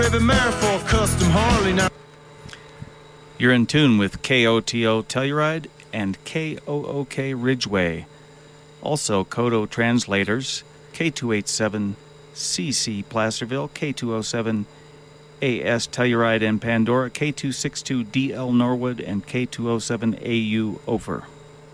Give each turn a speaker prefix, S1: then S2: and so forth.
S1: Baby Mary for a custom Harley now.
S2: You're in tune with KOTO Telluride and KOOK Ridgeway. Also, Kodo translators, K287CC Placerville, K207 AS Telluride and Pandora, K262DL Norwood, and K207AU Ophir.